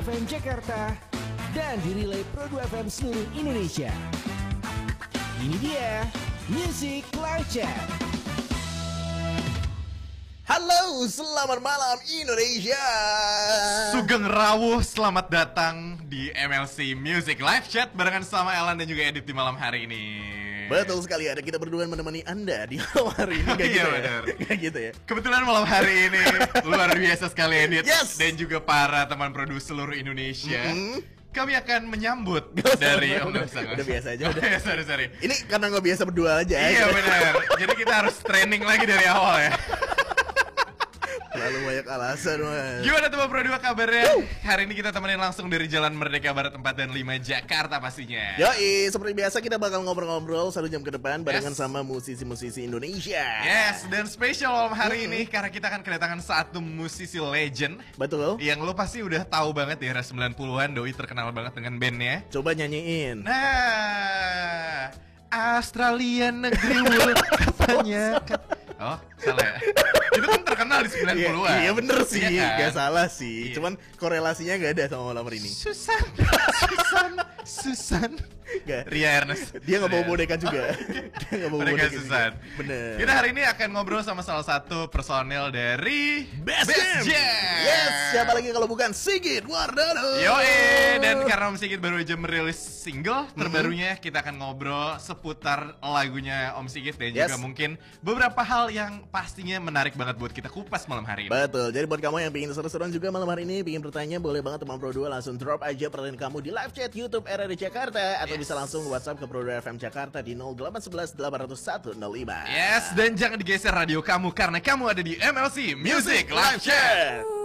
FM Jakarta dan dirilai Pro 2 FM seluruh Indonesia. Ini dia Music Live Chat. Halo, selamat malam Indonesia. Sugeng Rawuh, selamat datang di MLC Music Live Chat barengan sama Elan dan juga Edit di malam hari ini. Betul sekali, ada kita berdua menemani Anda di malam hari ini. Gak Iya, gitu benar. ya? Gak gitu ya? Kebetulan malam hari ini luar biasa sekali Edit. Yes. Dan juga para teman produser seluruh Indonesia. Kami akan menyambut dari udah biasa aja. Udah. Sorry. Ini karena nggak biasa berdua aja. Iya benar. Jadi kita harus training lagi dari awal ya. Lalu banyak alasan, Mas. Gimana teman Pro 2 kabarnya? Hari ini kita temenin langsung dari Jalan Merdeka Barat 4 dan 5 Jakarta pastinya. Yoi, seperti biasa kita bakal ngobrol-ngobrol 1 jam ke depan barengan sama musisi-musisi Indonesia. Yes, dan spesial malam hari ini karena kita akan kedatangan satu musisi legend. Betul. Yang lo pasti udah tahu banget di era 90-an, Doi terkenal banget dengan bandnya. Coba nyanyiin. Nah, Australia negeri wool katanya. Oh, salah ya? Itu kan terkenal di 90-an. Iya bener sih, Iya kan? gak salah sih. Iya. Cuman korelasinya gak ada sama malam hari ini. Susan. Gak. Ria Ernest. Dia gak bawa boneka juga. Dia gak bawa Boneka boneka Susan. juga. Bener. Kita hari ini akan ngobrol sama salah satu personel dari Best Jam. Yes, siapa lagi kalau bukan Sigit Wardana. Yoi, dan karena Om Sigit baru aja merilis single terbarunya, kita akan ngobrol seputar lagunya Om Sigit dan juga Yes. mungkin beberapa hal yang pastinya menarik banget buat kita kupas malam hari ini. Betul, jadi buat kamu yang pingin seru-seruan juga malam hari ini, pingin bertanya, boleh banget teman Pro 2 langsung drop aja pertanyaan kamu di live chat YouTube RRD Jakarta. Atau bisa langsung WhatsApp ke Pro 2 FM Jakarta di 0811 801 105. Yes, dan jangan digeser radio kamu karena kamu ada di MLC Music Live Chat.